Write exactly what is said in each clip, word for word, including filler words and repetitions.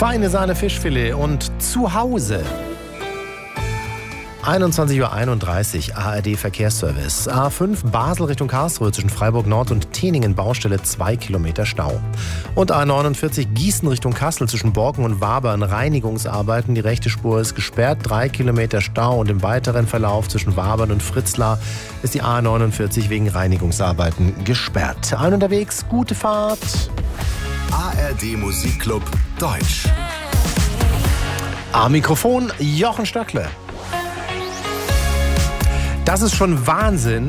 Feine Sahne Fischfilet und zu Hause. einundzwanzig Uhr einunddreißig, A R D Verkehrsservice. A fünf Basel Richtung Karlsruhe zwischen Freiburg Nord und Teningen Baustelle zwei Kilometer Stau. Und A neunundvierzig Gießen Richtung Kassel zwischen Borken und Wabern Reinigungsarbeiten. Die rechte Spur ist gesperrt, drei Kilometer Stau. Und im weiteren Verlauf zwischen Wabern und Fritzlar ist die A neunundvierzig wegen Reinigungsarbeiten gesperrt. Allen unterwegs, gute Fahrt. A R D Musikclub Deutsch. Am Mikrofon Jochen Stöckle. Das ist schon Wahnsinn,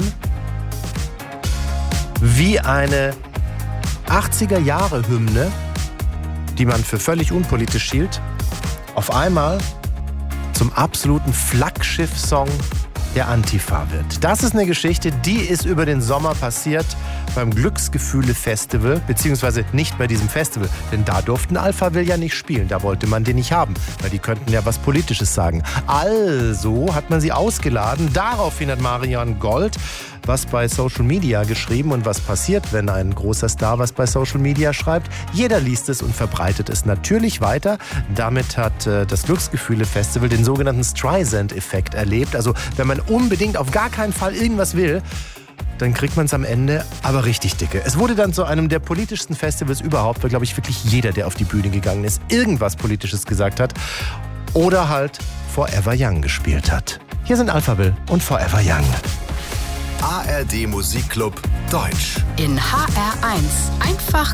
wie eine achtziger-Jahre-Hymne, die man für völlig unpolitisch hielt, auf einmal zum absoluten Flaggschiff-Song der Antifa wird. Das ist eine Geschichte, die ist über den Sommer passiert beim Glücksgefühle-Festival, beziehungsweise nicht bei diesem Festival, denn da durften Alphaville ja nicht spielen, da wollte man den nicht haben, weil die könnten ja was Politisches sagen. Also hat man sie ausgeladen, daraufhin hat Marion Gold was bei Social Media geschrieben. Und was passiert, wenn ein großer Star was bei Social Media schreibt? Jeder liest es und verbreitet es natürlich weiter. Damit hat äh, das Glücksgefühle-Festival den sogenannten Streisand-Effekt erlebt. Also wenn man unbedingt auf gar keinen Fall irgendwas will, dann kriegt man es am Ende aber richtig dicke. Es wurde dann zu einem der politischsten Festivals überhaupt, weil, glaube ich, wirklich jeder, der auf die Bühne gegangen ist, irgendwas Politisches gesagt hat oder halt Forever Young gespielt hat. Hier sind Alphaville und Forever Young. A R D Musikclub Deutsch. In H R eins. Einfach